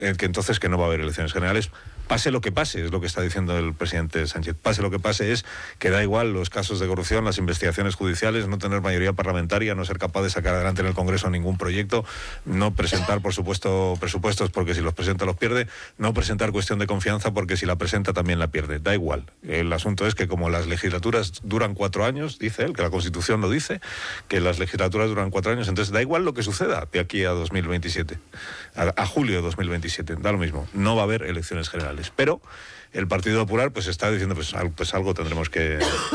que entonces que no va a haber elecciones generales. Pase lo que pase, es lo que está diciendo el presidente Sánchez. Pase lo que pase es que da igual los casos de corrupción, las investigaciones judiciales, no tener mayoría parlamentaria, no ser capaz de sacar adelante en el Congreso ningún proyecto, no presentar, por supuesto, presupuestos porque si los presenta los pierde, no presentar cuestión de confianza porque si la presenta también la pierde. Da igual. El asunto es que como las legislaturas duran 4 años, dice él, que la Constitución lo dice, que las legislaturas duran 4 años, entonces da igual lo que suceda de aquí a 2027, a julio de 2027, da lo mismo. No va a haber elecciones generales. Pero el Partido Popular pues está diciendo pues algo tendremos que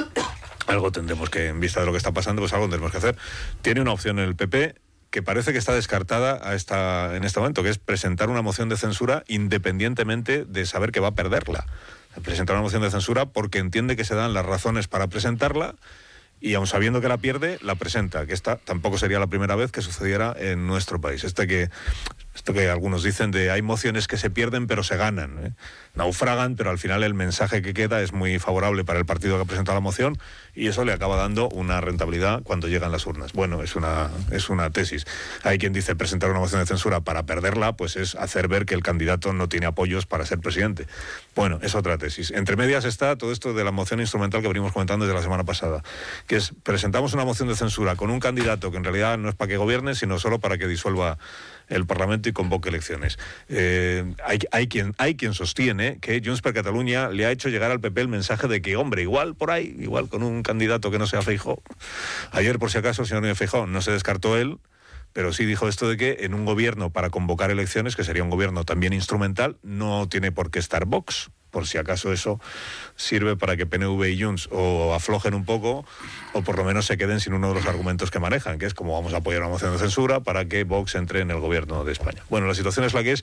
en vista de lo que está pasando, pues algo tendremos que hacer. Tiene una opción en el PP que parece que está descartada en este momento, que es presentar una moción de censura independientemente de saber que va a perderla. Presentar una moción de censura porque entiende que se dan las razones para presentarla y aun sabiendo que la pierde, la presenta, que esta tampoco sería la primera vez que sucediera en nuestro país. Esto que algunos dicen de hay mociones que se pierden pero se ganan, ¿eh? Naufragan, pero al final el mensaje que queda es muy favorable para el partido que ha presentado la moción y eso le acaba dando una rentabilidad cuando llegan las urnas. Bueno, es una tesis. Hay quien dice presentar una moción de censura para perderla, pues es hacer ver que el candidato no tiene apoyos para ser presidente. Bueno, es otra tesis. Entre medias está todo esto de la moción instrumental que venimos comentando desde la semana pasada, que es presentamos una moción de censura con un candidato que en realidad no es para que gobierne, sino solo para que disuelva el Parlamento y convoque elecciones. Hay quien sostiene que Junts per Catalunya le ha hecho llegar al PP el mensaje de que, hombre, igual con un candidato que no sea Feijóo. Ayer, por si acaso, el señor Núñez Feijóo no se descartó él, pero sí dijo esto de que en un gobierno para convocar elecciones, que sería un gobierno también instrumental, no tiene por qué estar Vox. Por si acaso eso sirve para que PNV y Junts o aflojen un poco o por lo menos se queden sin uno de los argumentos que manejan, que es como vamos a apoyar una moción de censura para que Vox entre en el gobierno de España. Bueno, la situación es la que es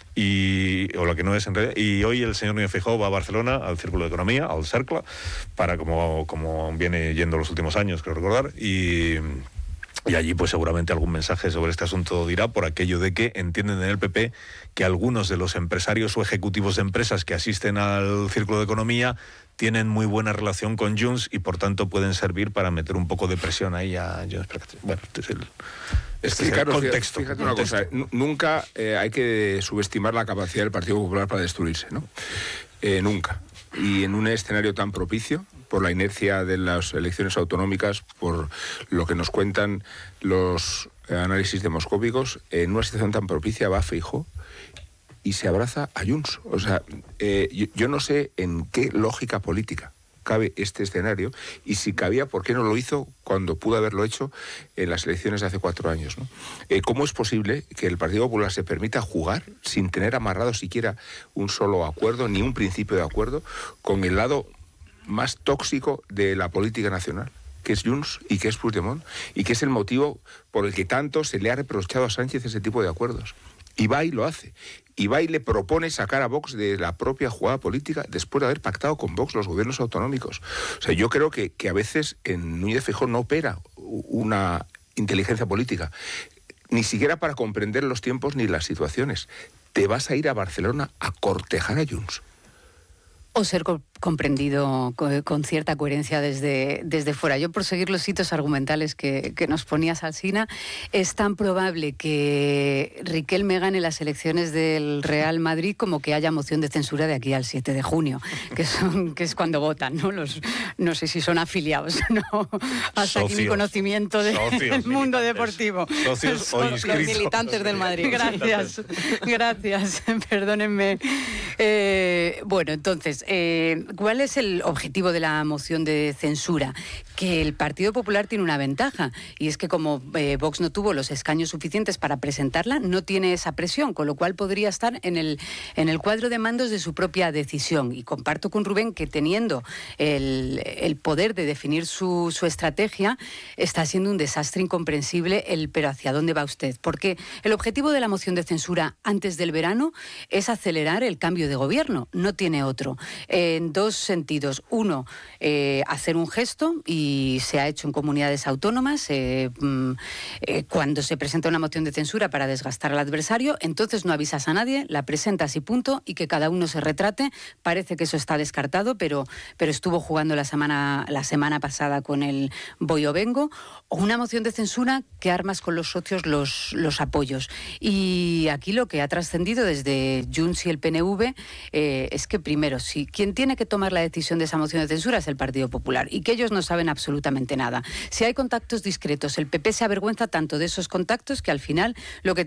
o la que no es en realidad, y hoy el señor Núñez Feijóo va a Barcelona, al Círculo de Economía, al Cercle, para como viene yendo los últimos años, creo recordar, y allí pues seguramente algún mensaje sobre este asunto dirá, por aquello de que entienden en el PP que algunos de los empresarios o ejecutivos de empresas que asisten al Círculo de Economía tienen muy buena relación con Junts y por tanto pueden servir para meter un poco de presión ahí a Junts. Bueno, este es el contexto. Fíjate una cosa, nunca hay que subestimar la capacidad del Partido Popular para destruirse, ¿no? Nunca. Y en un escenario tan propicio, por la inercia de las elecciones autonómicas, por lo que nos cuentan los análisis demoscópicos, en una situación tan propicia va Feijóo y se abraza a Junts. O sea, yo no sé en qué lógica política cabe este escenario y si cabía, ¿por qué no lo hizo cuando pudo haberlo hecho en las elecciones de hace 4 años, ¿no? ¿Cómo es posible que el Partido Popular se permita jugar sin tener amarrado siquiera un solo acuerdo, ni un principio de acuerdo, con el lado más tóxico de la política nacional, que es Junts y que es Puigdemont, y que es el motivo por el que tanto se le ha reprochado a Sánchez ese tipo de acuerdos? Y va y lo hace. Y va y le propone sacar a Vox de la propia jugada política después de haber pactado con Vox los gobiernos autonómicos. O sea, yo creo que a veces en Núñez Feijóo no opera una inteligencia política, ni siquiera para comprender los tiempos ni las situaciones. Te vas a ir a Barcelona a cortejar a Junts. O ser comprendido con cierta coherencia desde fuera. Yo, por seguir los hitos argumentales que nos ponías, Alsina, es tan probable que Riquelme gane las elecciones del Real Madrid como que haya moción de censura de aquí al 7 de junio, que es cuando votan, ¿no? No sé si son afiliados, ¿no? Hasta aquí mi conocimiento del mundo deportivo. Socios o inscritos. Los militantes del Madrid. Gracias. Perdónenme. Bueno, entonces, ¿cuál es el objetivo de la moción de censura? Que el Partido Popular tiene una ventaja, y es que como Vox no tuvo los escaños suficientes para presentarla, no tiene esa presión, con lo cual podría estar en el cuadro de mandos de su propia decisión. Y comparto con Rubén que teniendo el poder de definir su estrategia, está siendo un desastre incomprensible pero ¿hacia dónde va usted? Porque el objetivo de la moción de censura antes del verano es acelerar el cambio de gobierno, no tiene otro. En dos sentidos. Uno, hacer un gesto, y se ha hecho en comunidades autónomas, cuando se presenta una moción de censura para desgastar al adversario, entonces no avisas a nadie, la presentas y punto, y que cada uno se retrate. Parece que eso está descartado, pero estuvo jugando la semana pasada con el voy o vengo. O una moción de censura que armas con los socios los apoyos. Y aquí lo que ha trascendido desde Junts y el PNV es que, primero, si quien tiene que tomar la decisión de esa moción de censura es el Partido Popular, y que ellos no saben absolutamente nada. Si hay contactos discretos, el PP se avergüenza tanto de esos contactos que al final lo que